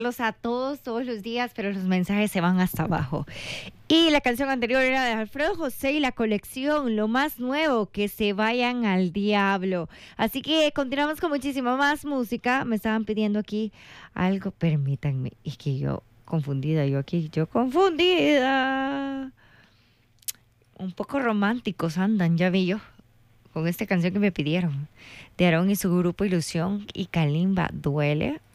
los a todos los días, pero los mensajes se van hasta abajo. Y la canción anterior era de Alfredo José y la colección, lo más nuevo, que se vayan al diablo. Así que continuamos con muchísima más música. Me estaban pidiendo aquí algo, permítanme. Y que yo confundida, yo confundida. Un poco románticos andan, ya vi yo, con esta canción que me pidieron. De Aarón y su grupo Ilusión y Kalimba, ¿duele?